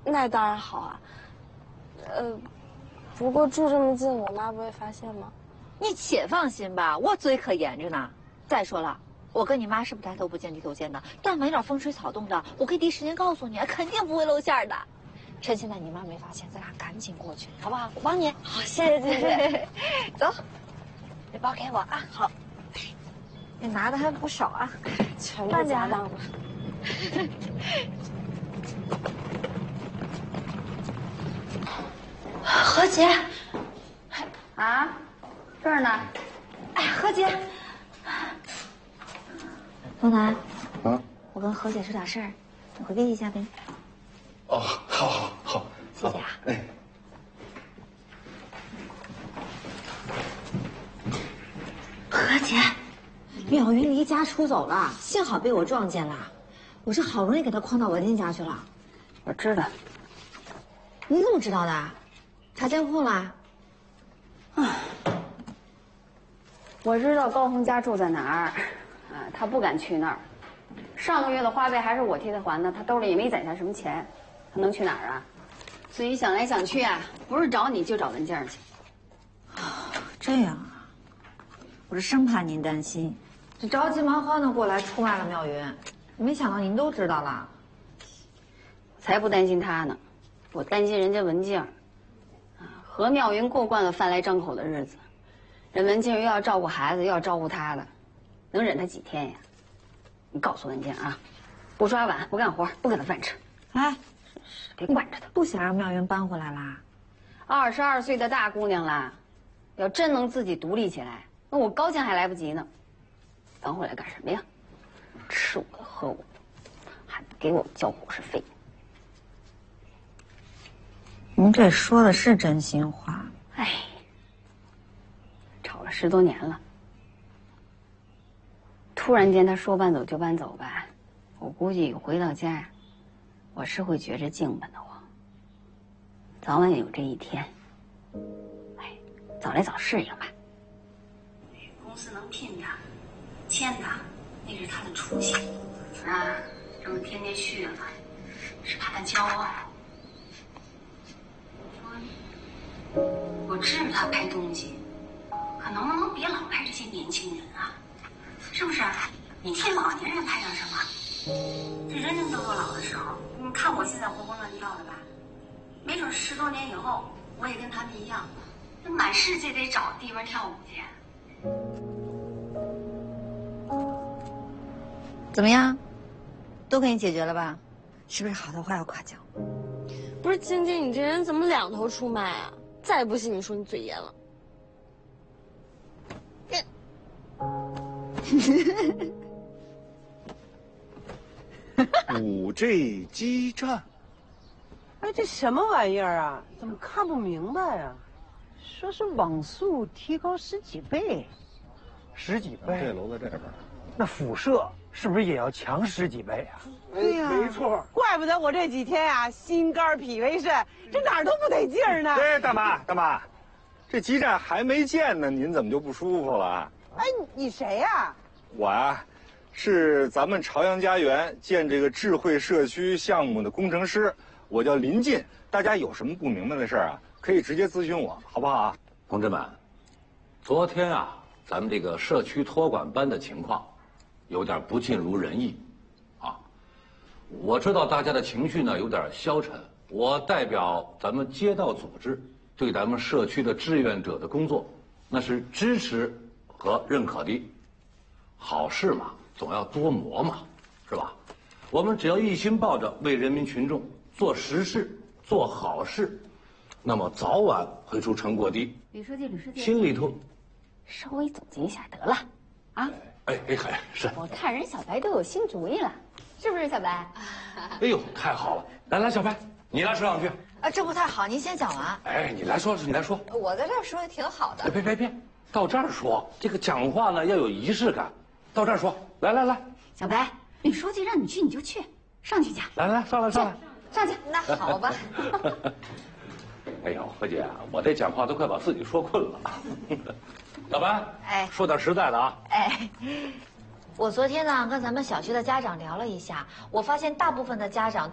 那当然好啊。不过住这么近，我妈不会发现吗？ 你且放心吧，我嘴可严着呢。再说了，我跟你妈是不是抬头不见低头见的？但凡有点风吹草动的，我可以第一时间告诉你，肯定不会露馅的。趁现在你妈没发现，咱俩赶紧过去，好不好？我帮你。 好，谢谢姐姐。 走，这包给我啊。好。你拿的还不少啊， 全部家当吧。 何姐， 啊，这儿呢。 哎，何姐，东南， 啊， 我跟何姐说点事儿，你回避一下呗。 哦，好， 谢谢啊。 哎， 何姐，淼云离家出走了，幸好被我撞见了，我是好容易给他诓到文静家去了。 我知道。 你怎么知道的？查监控了？ 我知道高峰家住在哪儿，他不敢去那儿。上个月的花呗还是我替他还的，他兜里也没攒下什么钱，他能去哪儿啊？所以想来想去啊，不是找你就找文静去。 这样啊，我是生怕您担心，这着急忙慌的过来出卖了淼云，没想到您都知道了。 才不担心他呢，我担心人家文静。和淼云过惯了饭来张口的日子，人文静又要照顾孩子，又要照顾他的，能忍他几天呀？你告诉文静啊，不刷碗，不干活，不给他饭吃。 哎， 别惯着他。 不想让淼云搬回来啦 22岁的大姑娘啦，要真能自己独立起来，那我高兴还来不及呢。搬回来干什么呀？吃我的，喝我的，还给我交伙食费。 您这说的是真心话。 哎，吵了10多年了，突然间他说搬走就搬走吧，我估计回到家，我是会觉着静闷的慌。早晚有这一天，哎，早来早适应吧。公司能聘他、签他，那是他的出息啊，这么天天去了，是怕他骄傲。我支持他拍东西，可能不能别老拍这些年轻人啊？是不是？你替老年人拍点什么？这人人都有老的时候，你看我现在活蹦乱跳的吧，没准10多年以后，我也跟他们一样，这满世界得找地方跳舞去。 怎么样？都给你解决了吧？是不是好的话要夸奖？ 不是晶晶，你这人怎么两头出卖啊？再不信你说你嘴严了。 5G 基站， 哎，这什么玩意儿啊？怎么看不明白呀？说是网速提高10几倍，10几倍。 这楼在这边， 那辐射是不是也要强10几倍啊？ 对呀，没错。 怪不得我这几天啊，心肝脾胃肾，这哪儿都不得劲儿呢。 哎，大妈，这基站还没建呢，您怎么就不舒服了？ 哎，你谁呀？ 我啊，是咱们朝阳家园建这个智慧社区项目的工程师，我叫林进。大家有什么不明白的事儿啊，可以直接咨询我，好不好啊？ 同志们，昨天啊，咱们这个社区托管班的情况，有点不尽如人意，啊，我知道大家的情绪呢有点消沉，我代表咱们街道组织对咱们社区的志愿者的工作，那是支持和认可的。好事嘛，总要多磨嘛，是吧？我们只要一心抱着为人民群众做实事、做好事，那么早晚会出成果的。 吕书记， 心里头稍微总结一下得了，啊？ 哎，是。 我看人小白都有新主意了，是不是小白？ 哎呦，太好了！来，小白，你来说两句。 啊，这不太好，您先讲完。 哎，你来说。 我在这儿说的挺好的。 别，到这儿说，这个讲话呢要有仪式感。到这儿说，来， 小白，吕书记让你去你就去，上去讲。 来，上来，上去。 那好吧。 哎呦，何姐，我这讲话都快把自己说困了。小白， 哎， 说点实在的啊。 哎，我昨天呢跟咱们小区的家长聊了一下，我发现大部分的家长